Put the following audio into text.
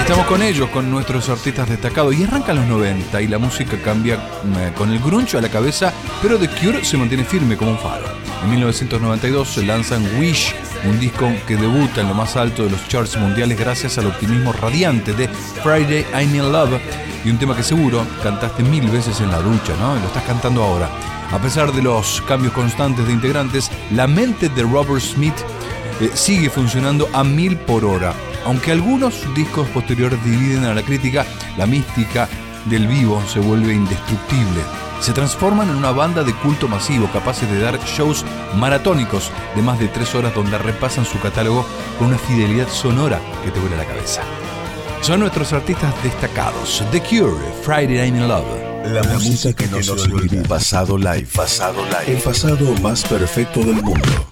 Estamos con ellos, con nuestros artistas destacados, y arrancan los 90 y la música cambia con el grunge a la cabeza, pero The Cure se mantiene firme como un faro. En 1992 se lanzan Wish, un disco que debuta en lo más alto de los charts mundiales gracias al optimismo radiante de Friday I'm in Love, y un tema que seguro cantaste 1000 veces en la ducha, ¿no? Y lo estás cantando ahora. A pesar de los cambios constantes de integrantes, la mente de Robert Smith sigue funcionando a 1000 por hora. Aunque algunos discos posteriores dividen a la crítica, la mística del vivo se vuelve indestructible. Se transforman en una banda de culto masivo, capaces de dar shows maratónicos de más de 3 horas donde repasan su catálogo con una fidelidad sonora que te vuela la cabeza. Son nuestros artistas destacados. The Cure, Friday I'm in Love. La música que no se olvida. Pasado live. El pasado más perfecto del mundo.